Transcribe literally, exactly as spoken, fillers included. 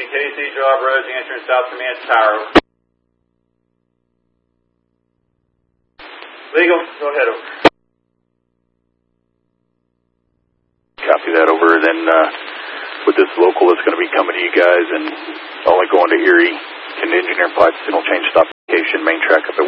K C Job Rosie entering South Command Tower. Legal, go ahead over. Copy that over. Then uh, with this local that's going to be coming to you guys and only going to Erie, can the engineer apply signal change stop location main track up at